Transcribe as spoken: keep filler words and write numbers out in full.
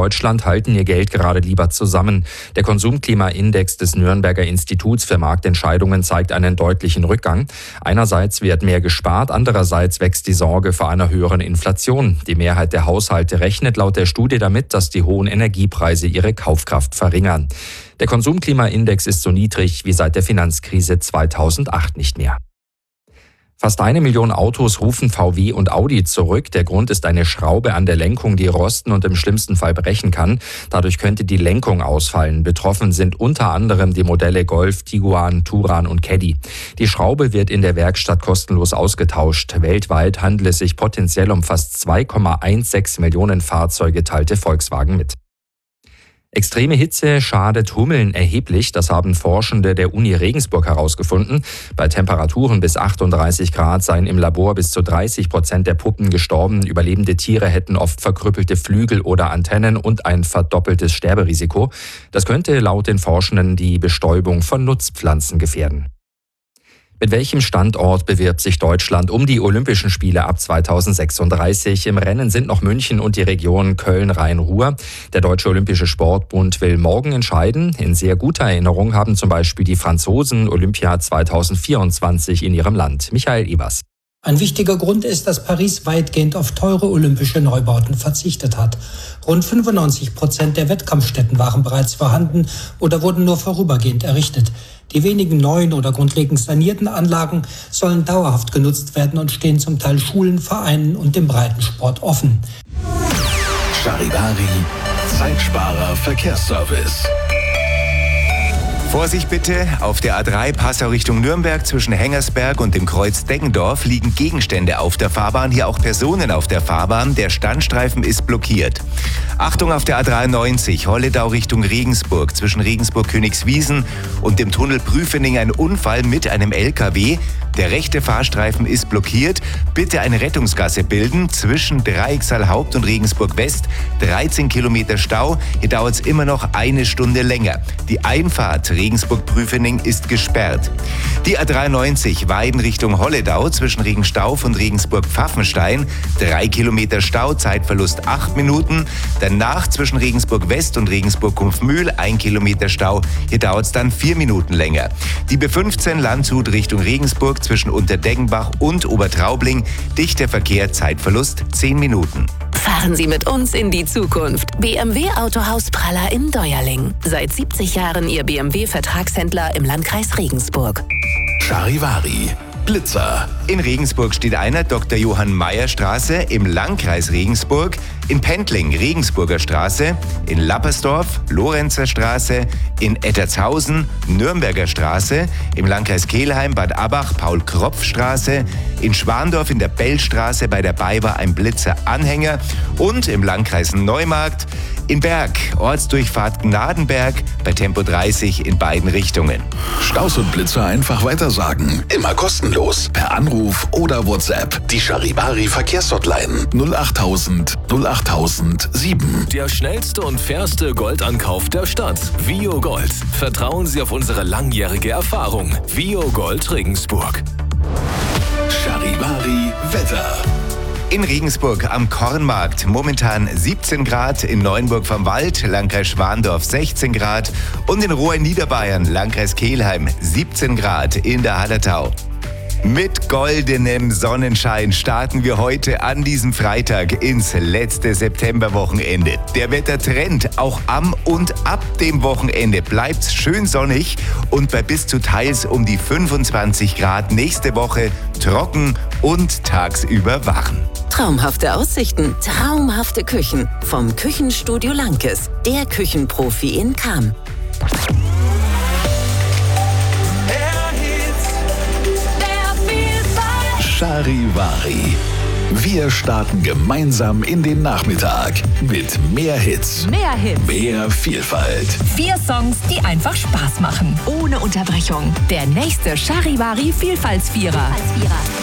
Deutschland halten ihr Geld gerade lieber zusammen. Der Konsumklimaindex des Nürnberger Instituts für Marktentscheidungen zeigt einen deutlichen Rückgang. Einerseits wird mehr gespart, andererseits wächst die Sorge vor einer höheren Inflation. Die Mehrheit der Haushalte rechnet laut der Studie damit, dass die hohen Energiepreise ihre Kaufkraft verringern. Der Konsumklimaindex ist so niedrig wie seit der Finanzkrise zweitausendacht nicht mehr. Fast eine Million Autos rufen V W und Audi zurück. Der Grund ist eine Schraube an der Lenkung, die rosten und im schlimmsten Fall brechen kann. Dadurch könnte die Lenkung ausfallen. Betroffen sind unter anderem die Modelle Golf, Tiguan, Touran und Caddy. Die Schraube wird in der Werkstatt kostenlos ausgetauscht. Weltweit handelt es sich potenziell um fast zwei Komma sechzehn Millionen Fahrzeuge, teilte Volkswagen mit. Extreme Hitze schadet Hummeln erheblich, das haben Forschende der Uni Regensburg herausgefunden. Bei Temperaturen bis achtunddreißig Grad seien im Labor bis zu dreißig Prozent der Puppen gestorben. Überlebende Tiere hätten oft verkrüppelte Flügel oder Antennen und ein verdoppeltes Sterberisiko. Das könnte laut den Forschenden die Bestäubung von Nutzpflanzen gefährden. Mit welchem Standort bewirbt sich Deutschland um die Olympischen Spiele ab zweitausendsechsunddreißig? Im Rennen sind noch München und die Region Köln-Rhein-Ruhr. Der Deutsche Olympische Sportbund will morgen entscheiden. In sehr guter Erinnerung haben zum Beispiel die Franzosen Olympia zweitausendvierundzwanzig in ihrem Land. Michael Ebers. Ein wichtiger Grund ist, dass Paris weitgehend auf teure olympische Neubauten verzichtet hat. Rund fünfundneunzig Prozent der Wettkampfstätten waren bereits vorhanden oder wurden nur vorübergehend errichtet. Die wenigen neuen oder grundlegend sanierten Anlagen sollen dauerhaft genutzt werden und stehen zum Teil Schulen, Vereinen und dem Breitensport offen. Charivari, Zeitsparer Verkehrsservice. Vorsicht bitte, auf der A drei Passau Richtung Nürnberg zwischen Hengersberg und dem Kreuz Deggendorf liegen Gegenstände auf der Fahrbahn, hier auch Personen auf der Fahrbahn. Der Standstreifen ist blockiert. Achtung auf der A dreiundneunzig, Holledau Richtung Regensburg zwischen Regensburg-Königswiesen und dem Tunnel Prüfening ein Unfall mit einem L K W. Der rechte Fahrstreifen ist blockiert. Bitte eine Rettungsgasse bilden zwischen Dreiexal Haupt und Regensburg West. dreizehn Kilometer Stau. Hier dauert es immer noch eine Stunde länger. Die Einfahrt Regensburg-Prüfening ist gesperrt. Die A dreiundneunzig Weiden Richtung Holledau zwischen Regenstauf und Regensburg-Pfaffenstein. Drei Kilometer Stau, Zeitverlust acht Minuten. Danach zwischen Regensburg West und Regensburg-Kumpfmühl ein Kilometer Stau. Hier dauert es dann vier Minuten länger. Die B fünfzehn Landshut Richtung Regensburg zwischen Unterdeggenbach und Obertraubling. Dichter Verkehr, Zeitverlust zehn Minuten. Fahren Sie mit uns in die Zukunft. B M W Autohaus Praller in Deuerling. Seit siebzig Jahren Ihr B M W-Vertragshändler im Landkreis Regensburg. Charivari, Blitzer. In Regensburg steht einer, Doktor Johann Mayer Straße, im Landkreis Regensburg, in Pendling Regensburger Straße, in Lappersdorf Lorenzer Straße, in Ettertshausen Nürnberger Straße, im Landkreis Kelheim Bad Abach Paul-Kropf-Straße, in Schwandorf in der Bellstraße bei der Bayer ein Blitzer-Anhänger und im Landkreis Neumarkt in Berg, Ortsdurchfahrt Gnadenberg bei Tempo dreißig in beiden Richtungen. Staus und Blitzer einfach weitersagen. Immer kostenlos. Per Anruf oder WhatsApp. Die Charivari Verkehrshotline null achttausend null achttausend sieben. Der schnellste und fairste Goldankauf der Stadt. Vio Gold. Vertrauen Sie auf unsere langjährige Erfahrung. Vio Gold Regensburg. Charivari Wetter. In Regensburg am Kornmarkt momentan siebzehn Grad, in Neuenburg vom Wald, Landkreis Schwandorf sechzehn Grad und in Rohr in Niederbayern, Landkreis Kelheim siebzehn Grad in der Hallertau. Mit goldenem Sonnenschein starten wir heute an diesem Freitag ins letzte Septemberwochenende. Der Wettertrend auch am und ab dem Wochenende bleibt schön sonnig und bei bis zu teils um die fünfundzwanzig Grad nächste Woche trocken und tagsüber warm. Traumhafte Aussichten, traumhafte Küchen. Vom Küchenstudio Lankes, der Küchenprofi in Cham. Charivari. Wir starten gemeinsam in den Nachmittag mit mehr Hits. Mehr Hits. Mehr Vielfalt. Vier Songs, die einfach Spaß machen. Ohne Unterbrechung. Der nächste Charivari Vielfaltsvierer. Vielfaltsvierer.